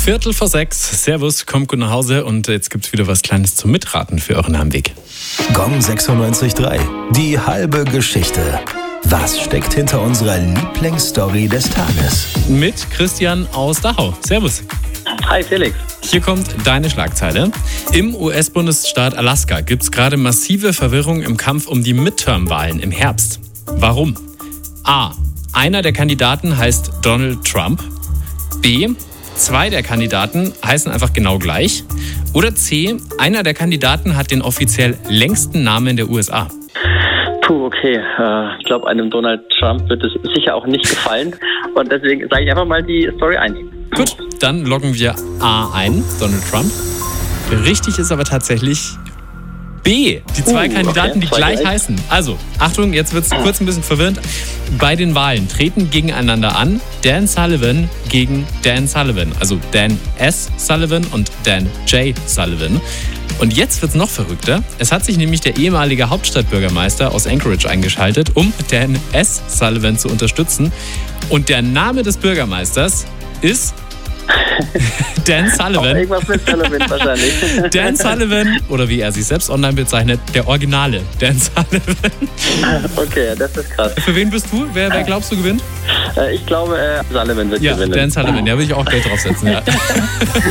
5:15. Servus, kommt gut nach Hause und jetzt gibt's wieder was Kleines zum Mitraten für euren Heimweg. Gong 96.3. Die halbe Geschichte. Was steckt hinter unserer Lieblingsstory des Tages? Mit Christian aus Dachau. Servus. Hi Felix. Hier kommt deine Schlagzeile. Im US-Bundesstaat Alaska gibt's gerade massive Verwirrung im Kampf um die Midterm-Wahlen im Herbst. Warum? A. Einer der Kandidaten heißt Donald Trump. B. 2 der Kandidaten heißen einfach genau gleich. Oder C. Einer der Kandidaten hat den offiziell längsten Namen der USA. Puh, okay. Ich glaube, einem Donald Trump wird es sicher auch nicht gefallen. Und deswegen sage ich einfach mal die Story ein. Gut, dann loggen wir A ein, Donald Trump. Richtig ist aber tatsächlich B. Die 2 Kandidaten, die gleich heißen. Also, Achtung, jetzt wird es kurz ein bisschen verwirrend. Bei den Wahlen treten gegeneinander an Dan Sullivan gegen Dan Sullivan. Also Dan S. Sullivan und Dan J. Sullivan. Und jetzt wird es noch verrückter. Es hat sich nämlich der ehemalige Hauptstadtbürgermeister aus Anchorage eingeschaltet, um Dan S. Sullivan zu unterstützen. Und der Name des Bürgermeisters ist Dan Sullivan. Irgendwas mit Sullivan wahrscheinlich. Dan Sullivan, oder wie er sich selbst online bezeichnet, der Originale Dan Sullivan. Okay, das ist krass. Für wen bist du? Wer glaubst du gewinnt? Ich glaube, Sullivan wird gewinnen. Dan Sullivan, ja, will ich auch Geld draufsetzen. Ja.